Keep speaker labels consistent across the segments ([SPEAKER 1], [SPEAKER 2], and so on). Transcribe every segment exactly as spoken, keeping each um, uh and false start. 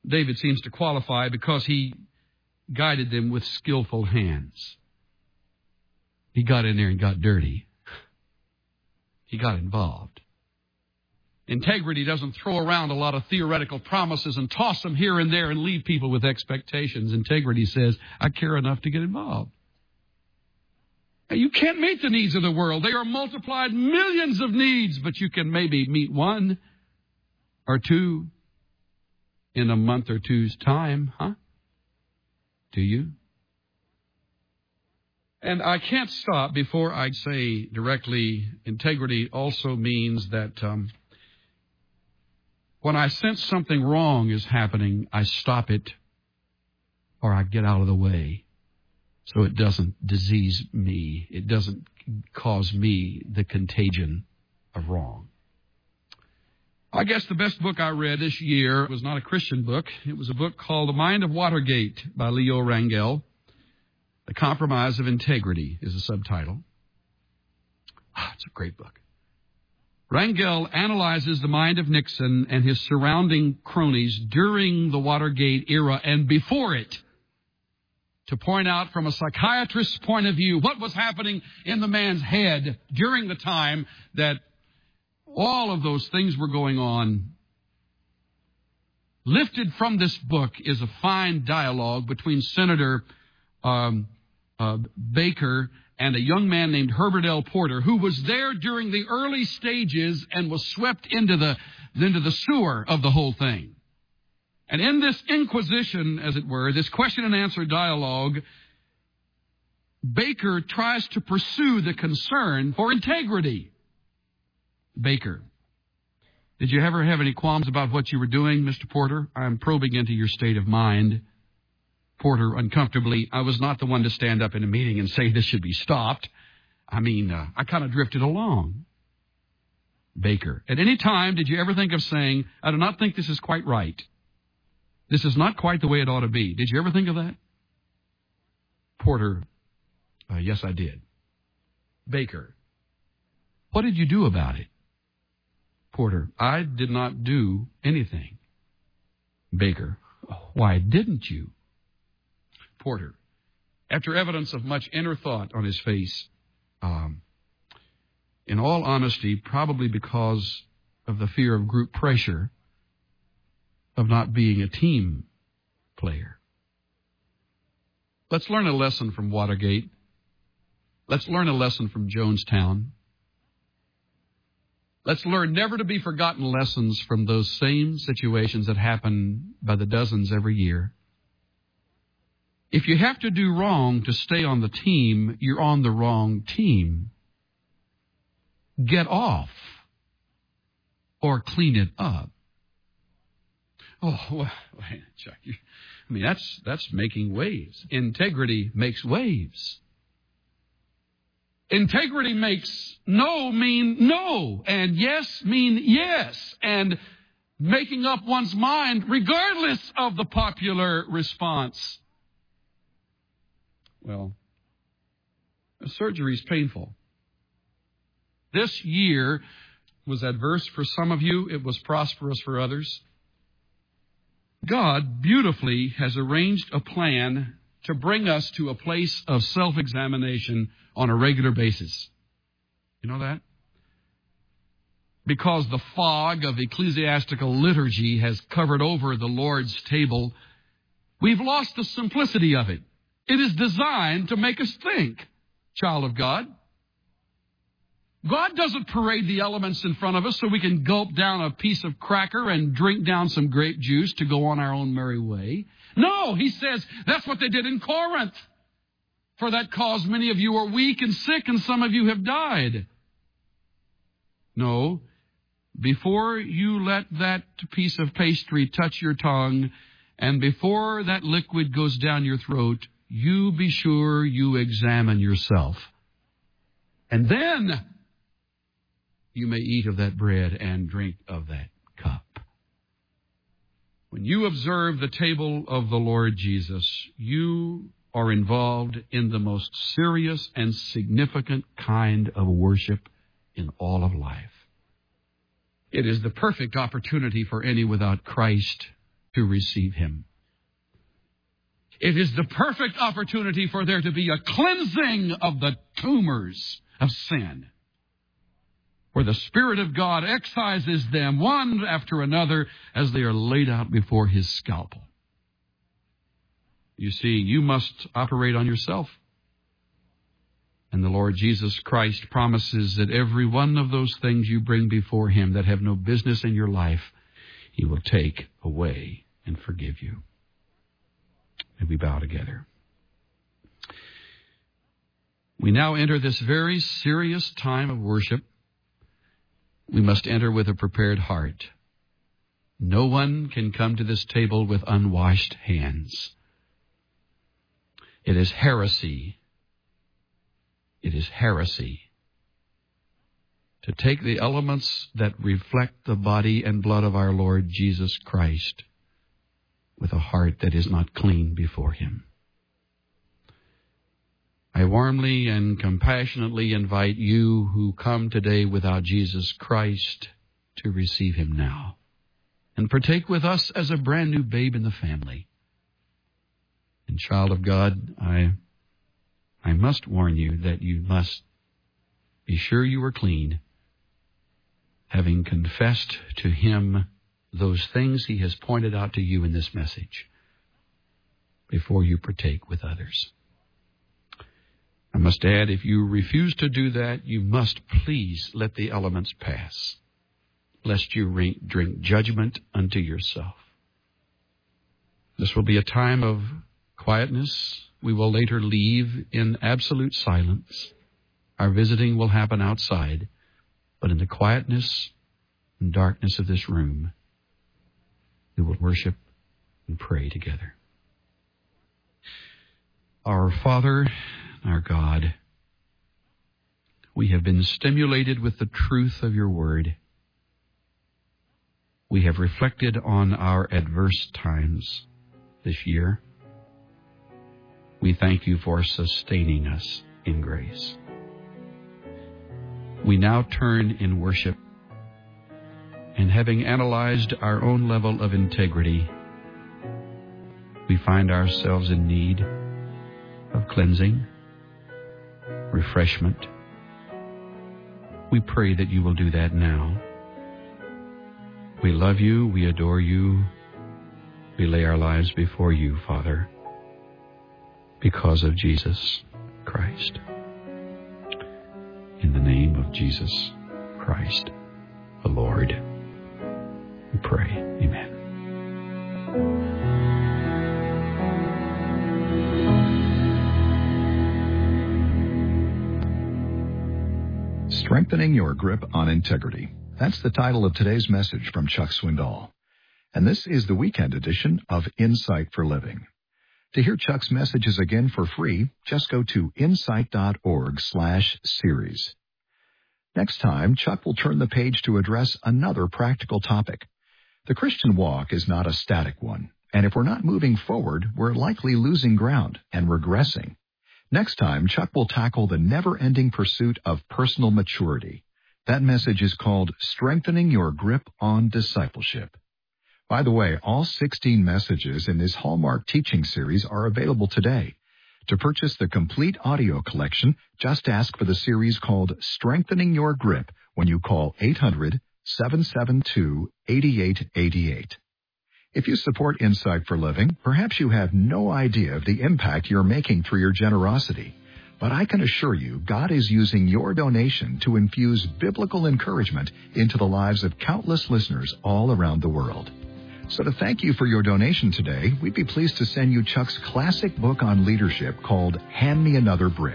[SPEAKER 1] David seems to qualify because he guided them with skillful hands. He got in there and got dirty. He got involved. Integrity doesn't throw around a lot of theoretical promises and toss them here and there and leave people with expectations. Integrity says, I care enough to get involved. Now, you can't meet the needs of the world. They are multiplied millions of needs, but you can maybe meet one or two in a month or two's time, huh? Do you? And I can't stop before I say directly, integrity also means that um, when I sense something wrong is happening, I stop it or I get out of the way so it doesn't disease me. It doesn't cause me the contagion of wrong. I guess the best book I read this year was not a Christian book. It was a book called The Mind of Watergate by Leo Rangel. The Compromise of Integrity is the subtitle. Ah, it's a great book. Rangel analyzes the mind of Nixon and his surrounding cronies during the Watergate era and before it to point out from a psychiatrist's point of view what was happening in the man's head during the time that all of those things were going on. Lifted from this book is a fine dialogue between Senator um, uh, Baker and a young man named Herbert L. Porter, who was there during the early stages and was swept into the, into the sewer of the whole thing. And in this inquisition, as it were, this question and answer dialogue, Baker tries to pursue the concern for integrity. Baker, did you ever have any qualms about what you were doing, Mister Porter? I'm probing into your state of mind. Porter, uncomfortably, I was not the one to stand up in a meeting and say this should be stopped. I mean, uh, I kind of drifted along. Baker, at any time did you ever think of saying, I do not think this is quite right. This is not quite the way it ought to be. Did you ever think of that? Porter, uh, yes, I did. Baker, what did you do about it? Porter, I did not do anything. Baker, why didn't you? Porter, after evidence of much inner thought on his face, um, in all honesty, probably because of the fear of group pressure of not being a team player. Let's learn a lesson from Watergate. Let's learn a lesson from Jonestown. Let's learn never to be forgotten lessons from those same situations that happen by the dozens every year. If you have to do wrong to stay on the team, you're on the wrong team. Get off or clean it up. Oh, well, Chuck, you, I mean, that's, that's making waves. Integrity makes waves. Integrity makes no mean no, and yes mean yes, and making up one's mind regardless of the popular response. Well, surgery is painful. This year was adverse for some of you. It was prosperous for others. God beautifully has arranged a plan to bring us to a place of self-examination on a regular basis. You know that? Because the fog of ecclesiastical liturgy has covered over the Lord's table, we've lost the simplicity of it. It is designed to make us think, child of God. God doesn't parade the elements in front of us so we can gulp down a piece of cracker and drink down some grape juice to go on our own merry way. No, he says that's what they did in Corinth. For that cause many of you are weak and sick, and some of you have died. No, before you let that piece of pastry touch your tongue, and before that liquid goes down your throat, you be sure you examine yourself. And then you may eat of that bread and drink of that cup. When you observe the table of the Lord Jesus, you are involved in the most serious and significant kind of worship in all of life. It is the perfect opportunity for any without Christ to receive him. It is the perfect opportunity for there to be a cleansing of the tumors of sin, where the Spirit of God excises them one after another as they are laid out before his scalpel. You see, you must operate on yourself. And the Lord Jesus Christ promises that every one of those things you bring before him that have no business in your life, he will take away and forgive you. And we bow together. We now enter this very serious time of worship. We must enter with a prepared heart. No one can come to this table with unwashed hands. It is heresy. It is heresy to take the elements that reflect the body and blood of our Lord Jesus Christ with a heart that is not clean before him. I warmly and compassionately invite you who come today without Jesus Christ to receive him now and partake with us as a brand new babe in the family. And child of God, I I must warn you that you must be sure you are clean, having confessed to him those things he has pointed out to you in this message before you partake with others. I must add, if you refuse to do that, you must please let the elements pass, lest you drink judgment unto yourself. This will be a time of quietness. We will later leave in absolute silence. Our visiting will happen outside, but in the quietness and darkness of this room, we will worship and pray together. Our Father, our God, we have been stimulated with the truth of your word. We have reflected on our adverse times this year. We thank you for sustaining us in grace. We now turn in worship, and having analyzed our own level of integrity, we find ourselves in need of cleansing, refreshment. We pray that you will do that now. We love you, we adore you, we lay our lives before you, Father, because of Jesus Christ. In the name of Jesus Christ, the Lord, we pray. Amen.
[SPEAKER 2] Strengthening Your Grip on Integrity. That's the title of today's message from Chuck Swindoll. And this is the weekend edition of Insight for Living. To hear Chuck's messages again for free, just go to insight.org slash series. Next time, Chuck will turn the page to address another practical topic. The Christian walk is not a static one, and if we're not moving forward, we're likely losing ground and regressing. Next time, Chuck will tackle the never-ending pursuit of personal maturity. That message is called Strengthening Your Grip on Discipleship. By the way, all sixteen messages in this Hallmark teaching series are available today. To purchase the complete audio collection, just ask for the series called Strengthening Your Grip when you call eight hundred, seven seven two, eight eight eight eight. If you support Insight for Living, perhaps you have no idea of the impact you're making through your generosity. But I can assure you, God is using your donation to infuse biblical encouragement into the lives of countless listeners all around the world. So to thank you for your donation today, we'd be pleased to send you Chuck's classic book on leadership called Hand Me Another Brick.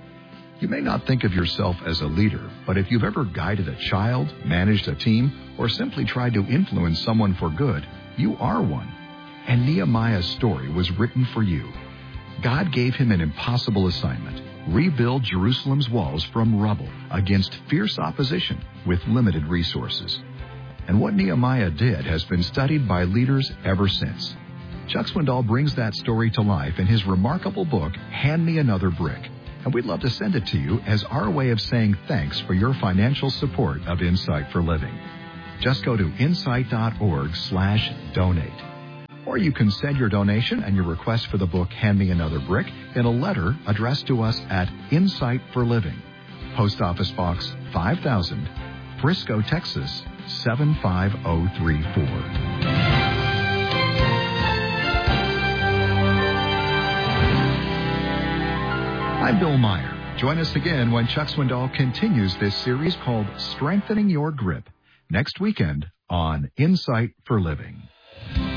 [SPEAKER 2] You may not think of yourself as a leader, but if you've ever guided a child, managed a team, or simply tried to influence someone for good, you are one. And Nehemiah's story was written for you. God gave him an impossible assignment: rebuild Jerusalem's walls from rubble against fierce opposition with limited resources. And what Nehemiah did has been studied by leaders ever since. Chuck Swindoll brings that story to life in his remarkable book, Hand Me Another Brick. And we'd love to send it to you as our way of saying thanks for your financial support of Insight for Living. Just go to insight.org slash donate. Or you can send your donation and your request for the book Hand Me Another Brick in a letter addressed to us at Insight for Living, Post Office Box five thousand, Frisco, Texas seven five zero three four. I'm Bill Meyer. Join us again when Chuck Swindoll continues this series called Strengthening Your Grip next weekend on Insight for Living.